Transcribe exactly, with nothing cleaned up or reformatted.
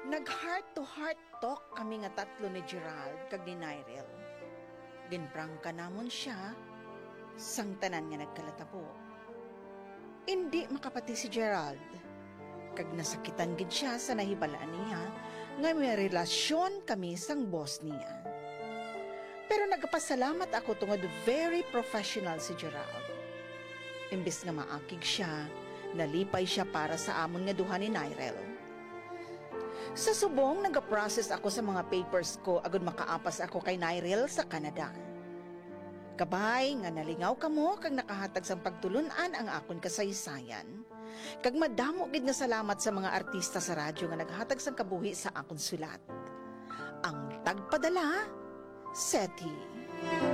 Nag-heart to heart talk kami nga tatlo ni Gerald kag ni Nyrel. Ginprangka namon siya, sang tanan nga nagkalatabo. Hindi makapati si Gerald, kag nasakitan gid siya sa nahibalaan niya nga may relasyon kami sang boss niya. Pero nagpasalamat ako tungod very professional si Gerald. Imbes nga maakig siya, nalipay siya para sa amon nga duha ni Nyrel. Sa subong, nag-process ako sa mga papers ko agud makaapas ako kay Nyrel sa Canada. Kabay nga nalingaw kamo kag nakahatag sang pagtulunan ang akon kasaysayan. Kag madamo gid nga salamat sa mga artista sa radyo nga naghatag sang kabuhi sa akon sulat. Ang tagpadala, Seti.